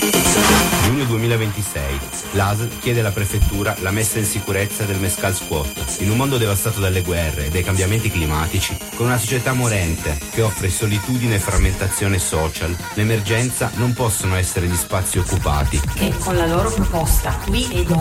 Giugno 2026. L'ASL chiede alla prefettura la messa in sicurezza del Mescal Squat. In un mondo devastato dalle guerre e dai cambiamenti climatici, con una società morente che offre solitudine e frammentazione social, l'emergenza non possono essere gli spazi occupati. Che con la loro proposta qui ed